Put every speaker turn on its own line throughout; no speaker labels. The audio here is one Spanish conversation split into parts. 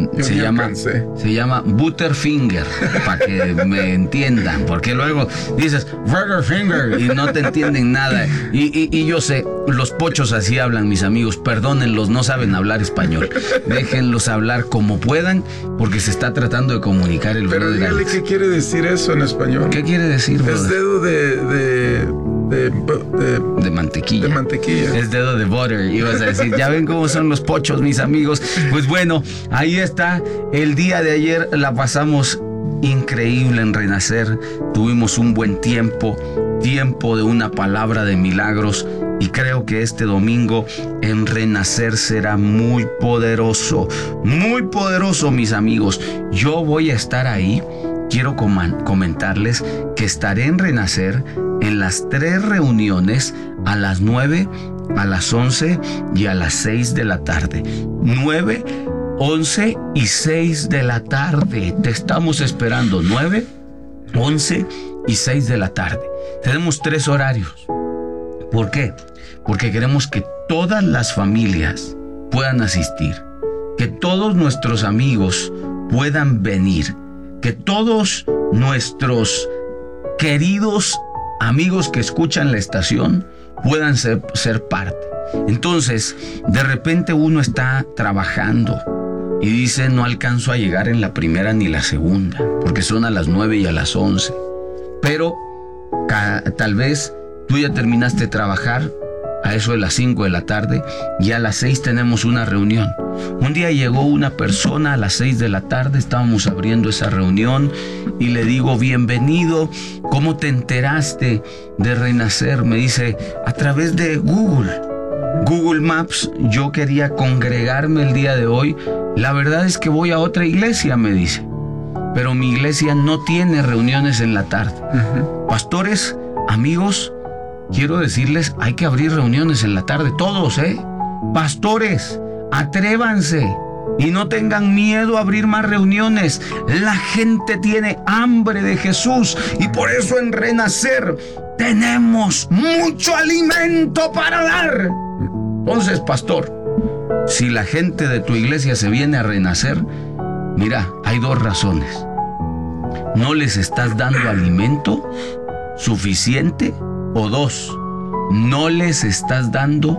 se llama Butterfinger, para que me entiendan, porque luego dices Butterfinger y no te entienden nada. Y yo sé, los pochos así hablan, mis amigos, perdónenlos, no saben hablar español. Déjenlos hablar como puedan, porque se está tratando de comunicar el
Pero
brother
dígale
Alex.
qué quiere decir eso en español.
¿Qué quiere decir, brother?
Es dedo
de mantequilla.
De mantequilla.
Es dedo de butter, ibas a decir. Ya ven cómo son los pochos, mis amigos. Pues bueno, ahí está. El día de ayer la pasamos increíble en Renacer. Tuvimos un buen tiempo de una palabra de milagros. Y creo que este domingo en Renacer será muy poderoso, mis amigos. Yo voy a estar ahí. Quiero comentarles que estaré en Renacer en las 3 reuniones a las 9, a las 11 y a las 6 de la tarde. 9, 11 y 6 de la tarde. Te estamos esperando. 9, 11 y 6 de la tarde. Tenemos 3 horarios. ¿Por qué? Porque queremos que todas las familias puedan asistir, que todos nuestros amigos puedan venir, que todos nuestros queridos amigos que escuchan la estación puedan ser parte. Entonces, de repente uno está trabajando y dice, no alcanzo a llegar en la primera ni la segunda, porque son a las 9 y a las 11. Pero tal vez tú ya terminaste de trabajar a eso de las 5 de la tarde y a las 6 tenemos una reunión. Un día llegó una persona a las 6 de la tarde, estábamos abriendo esa reunión y le digo, bienvenido, ¿cómo te enteraste de Renacer? Me dice, a través de Google Maps. Yo quería congregarme el día de hoy. La verdad es que voy a otra iglesia, me dice, pero mi iglesia no tiene reuniones en la tarde. Pastores, amigos, quiero decirles, hay que abrir reuniones en la tarde, todos, Pastores, atrévanse y no tengan miedo a abrir más reuniones. La gente tiene hambre de Jesús y por eso en Renacer tenemos mucho alimento para dar. Entonces, pastor, si la gente de tu iglesia se viene a Renacer, mira, hay 2 razones. No les estás dando alimento suficiente, o 2, no les estás dando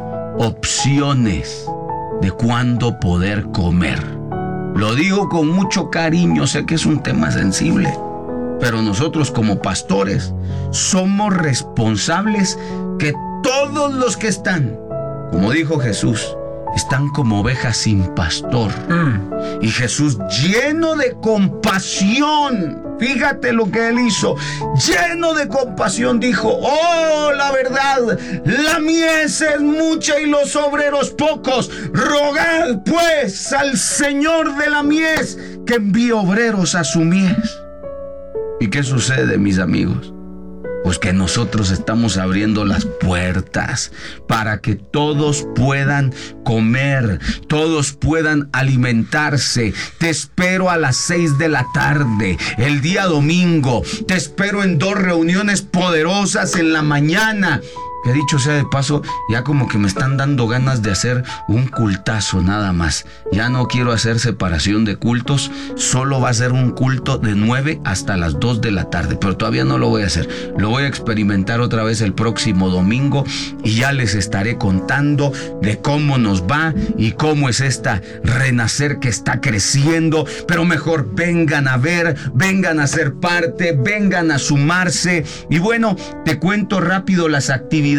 opciones de cuándo poder comer. Lo digo con mucho cariño, sé que es un tema sensible, pero nosotros como pastores somos responsables que todos los que están, como dijo Jesús, están como ovejas sin pastor. Y Jesús, lleno de compasión, fíjate lo que él hizo, lleno de compasión dijo, oh, la verdad, la mies es mucha y los obreros pocos. Rogad pues al Señor de la mies que envíe obreros a su mies. ¿Y qué sucede, mis amigos? Pues que nosotros estamos abriendo las puertas para que todos puedan comer, todos puedan alimentarse. Te espero a las 6 de la tarde, el día domingo. Te espero en 2 reuniones poderosas en la mañana. Que dicho sea de paso, ya como que me están dando ganas de hacer un cultazo nada más. Ya no quiero hacer separación de cultos, solo va a ser un culto de 9 hasta las 2 de la tarde, pero todavía no lo voy a hacer. Lo voy a experimentar otra vez el próximo domingo y ya les estaré contando de cómo nos va y cómo es esta Renacer que está creciendo. Pero mejor vengan a ver, vengan a ser parte, vengan a sumarse. Y bueno, te cuento rápido las actividades.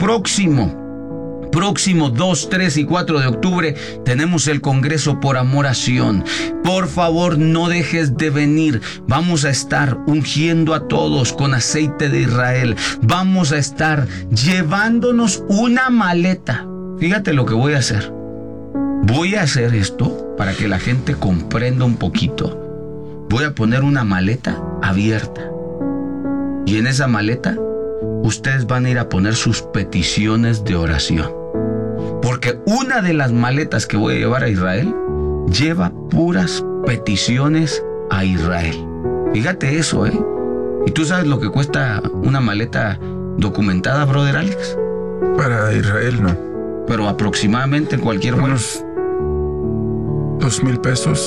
Próximo 2, 3 y 4 de octubre tenemos el Congreso por Amor a Sion. Por favor, no dejes de venir. Vamos a estar ungiendo a todos con aceite de Israel. Vamos a estar llevándonos una maleta. Fíjate lo que voy a hacer. Voy a hacer esto para que la gente comprenda un poquito. Voy a poner una maleta abierta. Y en esa maleta ustedes van a ir a poner sus peticiones de oración. Porque una de las maletas que voy a llevar a Israel lleva puras peticiones a Israel. Fíjate eso, ¿Y tú sabes lo que cuesta una maleta documentada, brother Alex?
Para Israel, no.
Pero aproximadamente en cualquier vuelo.
Unos $2,000.